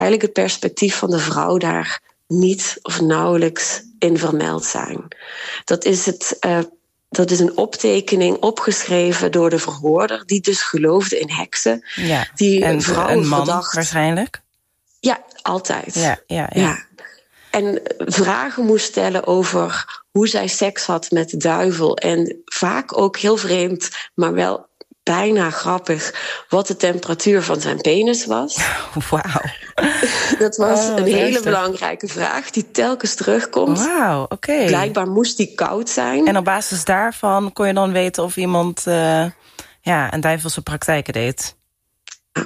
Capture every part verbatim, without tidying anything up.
eigenlijk het perspectief van de vrouw daar niet of nauwelijks in vermeld zijn. Dat is, het, uh, dat is een optekening opgeschreven door de verhoorder, die dus geloofde in heksen. Ja, die en vrouwen een man verdacht. waarschijnlijk? Ja, altijd. Ja, ja, ja. ja. En vragen moest stellen over hoe zij seks had met de duivel. En vaak ook heel vreemd, maar wel bijna grappig, wat de temperatuur van zijn penis was. Wauw. Dat was oh, een hele rustig. belangrijke vraag die telkens terugkomt. Wauw, oké. Okay. Blijkbaar moest die koud zijn. En op basis daarvan kon je dan weten of iemand uh, ja, een duivelse praktijken deed. Ja.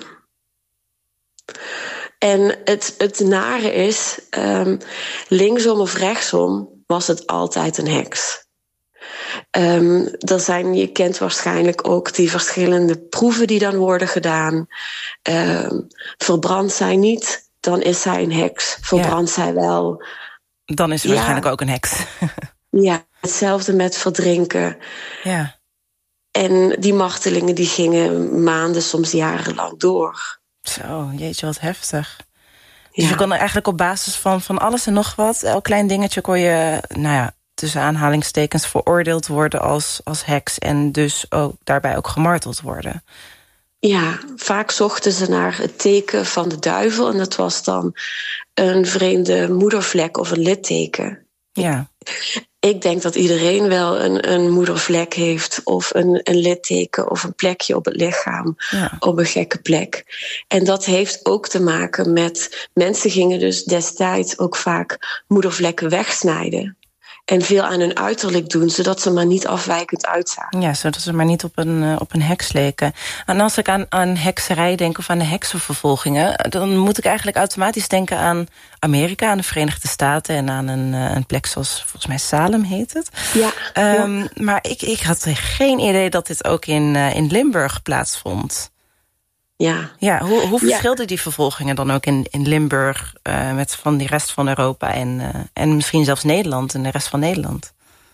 En het, het nare is, um, linksom of rechtsom was het altijd een heks. Um, er zijn, je kent waarschijnlijk ook die verschillende proeven die dan worden gedaan. Um, verbrandt zij niet, dan is zij een heks. Verbrandt ja. zij wel, dan is ze ja, waarschijnlijk ook een heks. Ja, hetzelfde met verdrinken. Ja. En die martelingen die gingen maanden, soms jarenlang door. Zo, jeetje, wat heftig. Dus ja. je kon er eigenlijk op basis van, van alles en nog wat, elk klein dingetje kon je, nou ja, tussen aanhalingstekens veroordeeld worden als, als heks en dus ook daarbij ook gemarteld worden. Ja, vaak zochten ze naar het teken van de duivel en dat was dan een vreemde moedervlek of een litteken. Ja. Ik denk dat iedereen wel een, een moedervlek heeft of een, een litteken of een plekje op het lichaam, ja. op een gekke plek. En dat heeft ook te maken met, mensen gingen dus destijds ook vaak moedervlekken wegsnijden. En veel aan hun uiterlijk doen, zodat ze maar niet afwijkend uitzagen. Ja, zodat ze maar niet op een, uh, op een heks leken. En als ik aan, aan hekserij denk of aan de heksenvervolgingen, dan moet ik eigenlijk automatisch denken aan Amerika, aan de Verenigde Staten en aan een, uh, een plek zoals volgens mij Salem heet het. Ja. Um, ja. Maar ik, ik had geen idee dat dit ook in, uh, in Limburg plaatsvond. Ja. Ja, hoe, hoe verschilden ja. die vervolgingen dan ook in, in Limburg uh, met van die rest van Europa en, uh, en misschien zelfs Nederland en de rest van Nederland?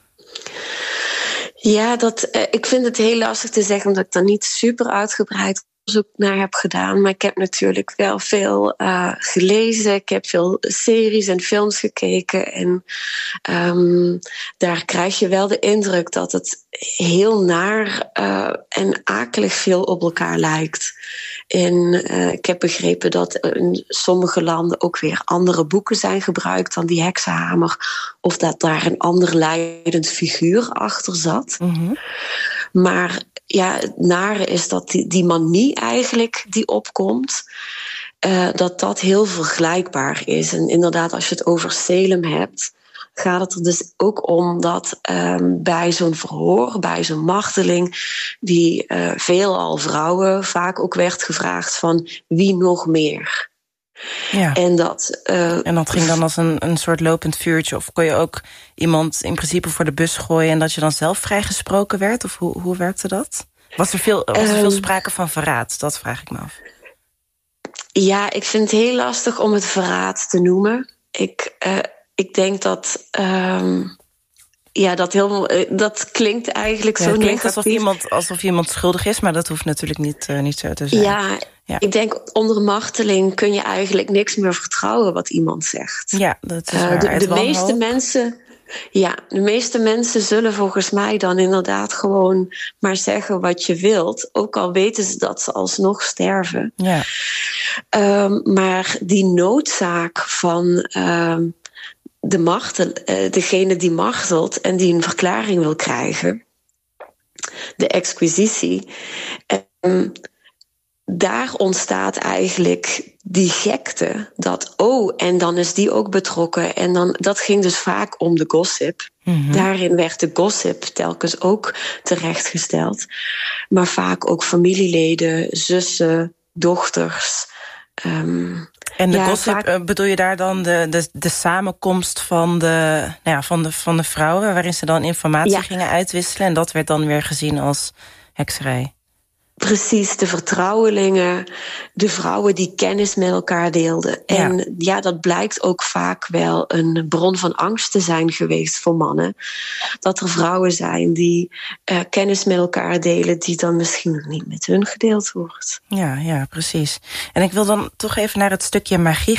Ja, dat, uh, ik vind het heel lastig te zeggen, omdat ik daar niet super uitgebreid onderzoek naar heb gedaan. Maar ik heb natuurlijk wel veel uh, gelezen. Ik heb veel series en films gekeken. En um, daar krijg je wel de indruk dat het heel naar uh, en akelig veel op elkaar lijkt. En uh, ik heb begrepen dat in sommige landen ook weer andere boeken zijn gebruikt dan die heksenhamer. Of dat daar een ander leidend figuur achter zat. Mm-hmm. Maar ja, het nare is dat die, die manie eigenlijk die opkomt, uh, dat dat heel vergelijkbaar is. En inderdaad, als je het over Salem hebt, gaat het er dus ook om dat um, bij zo'n verhoor, bij zo'n marteling, die uh, veelal vrouwen vaak ook werd gevraagd van wie nog meer. Ja. En, dat, uh, en dat ging dan als een, een soort lopend vuurtje? Of kon je ook iemand in principe voor de bus gooien en dat je dan zelf vrijgesproken werd? Of hoe, hoe werkte dat? Was er veel, was er veel um, sprake van verraad? Dat vraag ik me af. Ja, ik vind het heel lastig om het verraad te noemen. Ik, uh, ik denk dat... Um, ja, dat, heel, dat klinkt eigenlijk ja, zo het klinkt negatief. Alsof iemand, alsof iemand schuldig is, maar dat hoeft natuurlijk niet, uh, niet zo te zijn. Ja, ja, ik denk onder marteling kun je eigenlijk niks meer vertrouwen wat iemand zegt. Ja, dat is waar. Uh, de de meeste mensen, ja, de meeste mensen zullen volgens mij dan inderdaad gewoon maar zeggen wat je wilt. Ook al weten ze dat ze alsnog sterven. Ja. Um, maar die noodzaak van... Um, de martel, uh, degene die martelt en die een verklaring wil krijgen, de exquisitie, um, daar ontstaat eigenlijk die gekte dat, oh, en dan is die ook betrokken. En dan, dat ging dus vaak om de gossip. Mm-hmm. Daarin werd de gossip telkens ook terechtgesteld. Maar vaak ook familieleden, zussen, dochters. Um, En de ja, gossip, vaak... bedoel je daar dan de, de, de samenkomst van de, nou ja, van, de, van de vrouwen, waarin ze dan informatie ja. gingen uitwisselen en dat werd dan weer gezien als hekserij? Precies, de vertrouwelingen, de vrouwen die kennis met elkaar deelden. En ja. ja, dat blijkt ook vaak wel een bron van angst te zijn geweest voor mannen. Dat er vrouwen zijn die uh, kennis met elkaar delen die dan misschien nog niet met hun gedeeld wordt. Ja, ja, precies. En ik wil dan toch even naar het stukje magie